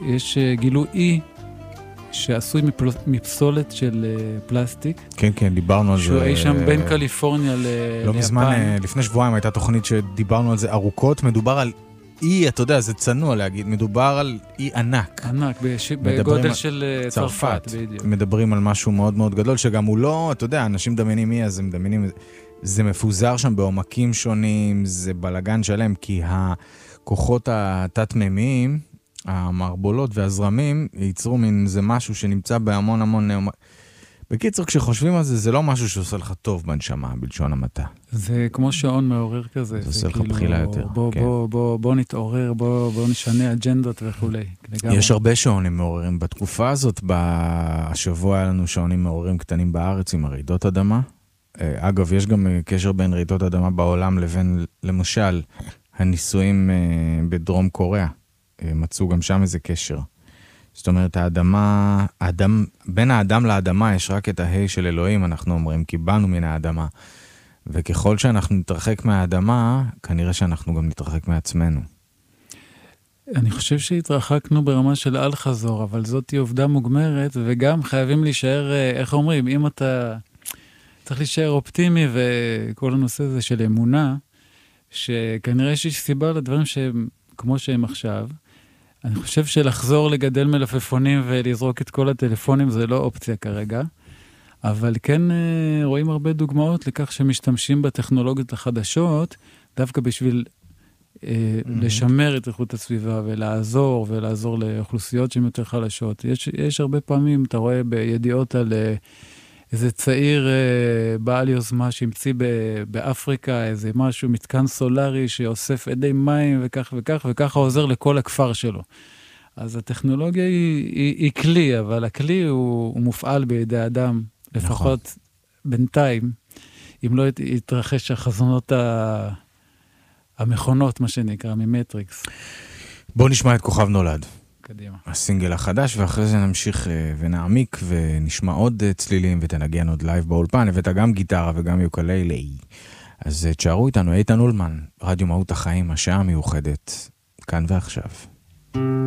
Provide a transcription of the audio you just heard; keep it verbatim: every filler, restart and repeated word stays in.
יש גילו אי שעשוי מפסולת של פלסטיק. כן, כן, דיברנו על זה. שהוא אי שם בין קליפורניה ליפן. לא מזמן, לפני שבועיים הייתה תוכנית שדיברנו על זה ארוכות, מדובר על אי, אתה יודע, זה צנוע להגיד, מדובר על אי ענק. ענק, בגודל של צרפת, בדיוק. מדברים על משהו מאוד מאוד גדול, שגם הוא לא, אתה יודע, אנשים מדמיינים אי, אז הם מדמיינים, זה מפוזר שם בעומקים שונים, זה בלגן שלם, כי הכוחות התת-מימיים, המערבולות והזרמים, ייצרו מין זה משהו שנמצא בהמון המון... בקיצור, כשחושבים על זה, זה לא משהו שעושה לך טוב בנשמה, בלשון המעטה. זה כמו שעון מעורר כזה. זה עושה לך בחילה יותר. בוא, כן. בוא, בוא, בוא נתעורר, בוא, בוא נשנה אג'נדות וכו'. יש הרבה שעונים מעוררים. בתקופה הזאת, בשבוע היה לנו שעונים מעוררים קטנים בארץ עם רעידות אדמה. אגב, יש גם קשר בין רעידות אדמה בעולם לבין, למשל, הניסויים בדרום קוריאה. מצאו גם שם איזה קשר. זאת אומרת, האדמה, האדם, בין האדם לאדמה יש רק את ההי של אלוהים, אנחנו אומרים, כי באנו מן האדמה. וככל שאנחנו נתרחק מהאדמה, כנראה שאנחנו גם נתרחק מעצמנו. אני חושב שהתרחקנו ברמה של אל חזור, אבל זאת היא עובדה מוגמרת, וגם חייבים להישאר, איך אומרים, אם אתה צריך להישאר אופטימי, וכל הנושא הזה של אמונה, שכנראה שיש סיבה לדברים שהם כמו שהם עכשיו, אני חושב שלחזור לגדל מלפפונים ולזרוק את כל הטלפונים זה לא אופציה כרגע, אבל כן רואים הרבה דוגמאות לכך שמשתמשים בטכנולוגיות החדשות, דווקא בשביל אה, mm-hmm. לשמר את איכות הסביבה ולעזור, ולעזור לאוכלוסיות שהן יותר חלשות. יש, יש הרבה פעמים, אתה רואה בידיעות על אה, איזה צעיר אה, בעל יוזמה שהמציא ב- באפריקה, איזה משהו, מתקן סולרי שאוסף עדי מים וכך וכך, וככה עוזר לכל הכפר שלו. אז הטכנולוגיה היא, היא, היא כלי, אבל הכלי הוא, הוא מופעל בידי אדם, לפחות נכון. בינתיים, אם לא יתרחש החזונות ה... המכונות, מה שנקרא, ממטריקס. בוא נשמע את כוכב נולד. קדימה. הסינגל החדש, ואחרי זה נמשיך ונעמיק ונשמע עוד צלילים ותנגן עוד לייב באולפן, הבאת גם גיטרה וגם יוקללי. אז תשארו איתנו, איתן אולמן, רדיו מהות החיים, השעה המיוחדת, כאן ועכשיו.